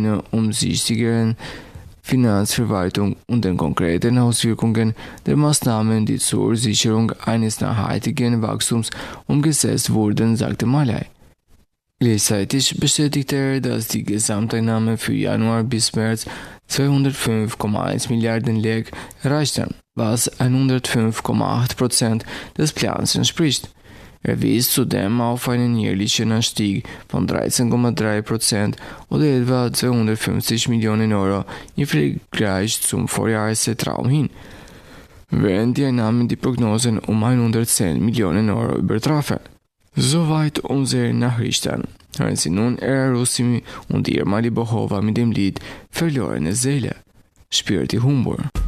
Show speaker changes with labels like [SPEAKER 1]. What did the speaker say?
[SPEAKER 1] eine umsichtigeren Finanzverwaltung und den konkreten Auswirkungen der Maßnahmen, die zur Sicherung eines nachhaltigen Wachstums umgesetzt wurden, sagte Malai. Gleichzeitig bestätigte er, dass die Gesamteinnahmen für Januar bis März 205,1 Milliarden Lek erreichten, was 105,8% des Plans entspricht. Er wies zudem auf einen jährlichen Anstieg von 13,3% oder etwa 250 Millionen Euro im Vergleich zum Vorjahreszeitraum hin, während die Einnahmen die Prognosen um 110 Millionen Euro übertrafen. Soweit unsere Nachrichten. Hören Sie nun R. Rusimi und Irma Libohova mit dem Lied Verlorene Seele. Spürt die Humor.